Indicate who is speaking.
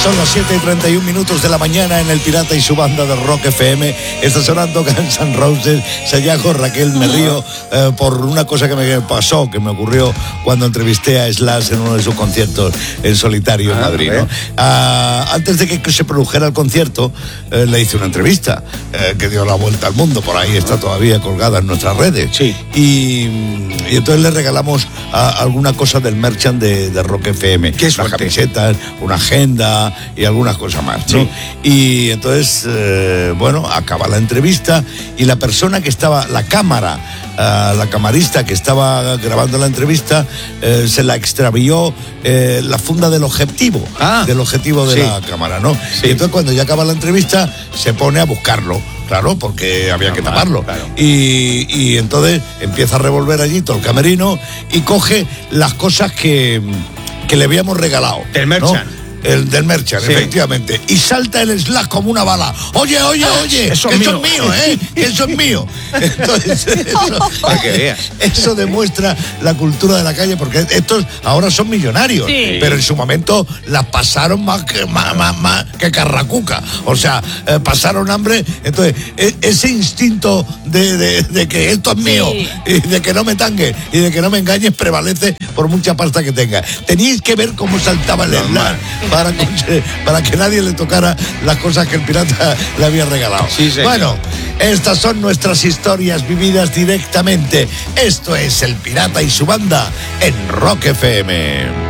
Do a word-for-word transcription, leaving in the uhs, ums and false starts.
Speaker 1: Son las siete y treinta y un minutos de la mañana en El Pirata y su banda de Rock F M. Está sonando Guns N' Roses. Sayago, Raquel, me río eh, por una cosa que me pasó, que me ocurrió cuando entrevisté a Slash en uno de sus conciertos en solitario en
Speaker 2: ah,
Speaker 1: Madrid, ¿no? Ah, antes de que se produjera el concierto, eh, le hice una entrevista eh, que dio la vuelta al mundo. Por ahí está todavía colgada en nuestras redes.
Speaker 2: Sí.
Speaker 1: Y, y entonces le regalamos a, alguna cosa del merchant de, de Rock F M.
Speaker 2: ¿Qué es?
Speaker 1: Unas camisetas, una agenda y algunas cosas más, ¿no?
Speaker 2: Sí.
Speaker 1: Y entonces, eh, bueno, acaba la entrevista y la persona que estaba, la cámara, uh, la camarista que estaba grabando la entrevista, eh, se la extravió eh, la funda del objetivo,
Speaker 2: ah,
Speaker 1: del objetivo de
Speaker 2: sí.
Speaker 1: la cámara, ¿no?
Speaker 2: Sí.
Speaker 1: Y entonces cuando ya acaba la entrevista, se pone a buscarlo. Claro, porque había que taparlo.
Speaker 2: Claro.
Speaker 1: Y, y entonces empieza a revolver allí todo el camerino y coge las cosas que, que le habíamos regalado.
Speaker 2: Del merchant.
Speaker 1: ¿no? El del merchant, sí. Efectivamente. Y salta el Slash como una bala. Oye, oye, oye,
Speaker 2: eso
Speaker 1: que
Speaker 2: es
Speaker 1: eso
Speaker 2: mío.
Speaker 1: es mío, ¿eh? Que eso es mío. Entonces, eso,
Speaker 2: para que veas.
Speaker 1: Eso demuestra la cultura de la calle, porque estos ahora son millonarios,
Speaker 3: sí.
Speaker 1: pero en su momento las pasaron más que, más, más, más que carracuca. O sea, eh, pasaron hambre. Entonces, e- ese instinto de, de, de que esto es mío,
Speaker 3: sí.
Speaker 1: y de que no me tangue y de que no me engañes, prevalece por mucha pasta que tenga. Teníais que ver cómo saltaba el Slash para, para que nadie le tocara las cosas que el pirata le había regalado.
Speaker 2: Sí, señor.
Speaker 1: Bueno, estas son nuestras historias vividas directamente. Esto es El Pirata y su banda en Rock F M.